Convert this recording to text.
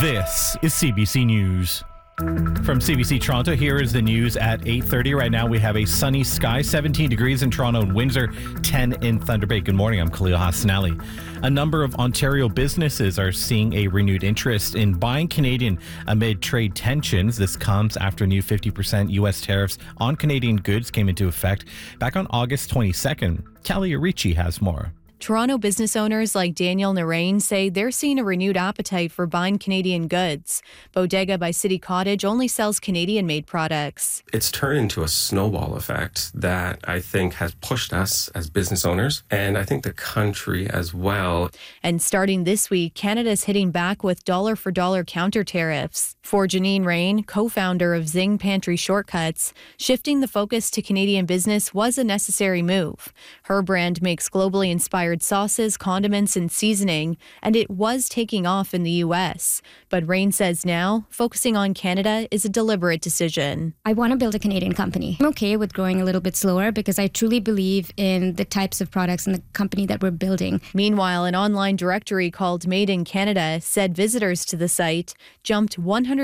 This is CBC News. From CBC Toronto, here is the news at 8:30. Right now we have a sunny sky, 17 degrees in Toronto and Windsor, 10 in Thunder Bay. Good morning, I'm Khalil Hassanali. A number of Ontario businesses are seeing a renewed interest in buying Canadian amid trade tensions. This comes after new 50% U.S. tariffs on Canadian goods came into effect back on August 22nd. Kelly Ricci has more. Toronto business owners like Daniel Narain say they're seeing a renewed appetite for buying Canadian goods. Bodega by City Cottage only sells Canadian-made products. It's turned into a snowball effect that I think has pushed us as business owners, and I think the country as well. And starting this week, Canada's hitting back with dollar-for-dollar counter tariffs. For Janine Rain, co-founder of Zing Pantry Shortcuts, shifting the focus to Canadian business was a necessary move. Her brand makes globally inspired sauces, condiments, and seasoning, and it was taking off in the U.S. But Rain says now, focusing on Canada is a deliberate decision. I want to build a Canadian company. I'm okay with growing a little bit slower because I truly believe in the types of products and the company that we're building. Meanwhile, an online directory called Made in Canada said visitors to the site jumped 100%